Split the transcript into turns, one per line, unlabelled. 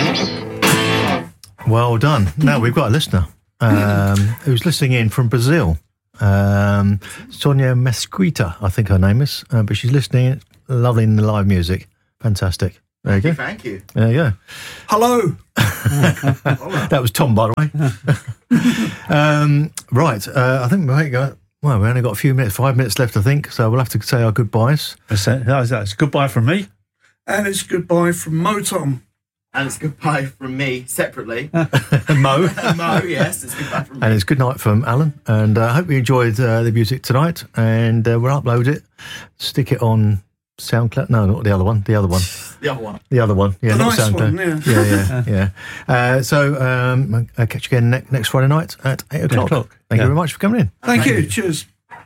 Well done. Now we've got a listener who's listening in from Brazil. Sonia Mesquita, I think her name is, but she's listening, loving the live music. Fantastic. There you go.
Thank you.
There you go.
Hello.
That was Tom, by the way. Right. I think we only got a few minutes, 5 minutes left, I think. So we'll have to say our goodbyes.
That's goodbye from me.
And it's goodbye from Mo Tom.
And it's goodbye from me separately.
Mo.
Mo, yes, it's goodbye from me.
And it's good night from Alan. And I hope you enjoyed the music tonight. And we'll upload it, stick it on SoundCloud. No, not the other one. The other one.
The other one.
The other one. Yeah,
the
not
nice
SoundCloud.
one,
Yeah. So I'll catch you again next Friday night at 8 o'clock. Thank you very much for coming in.
Thank you. Cheers.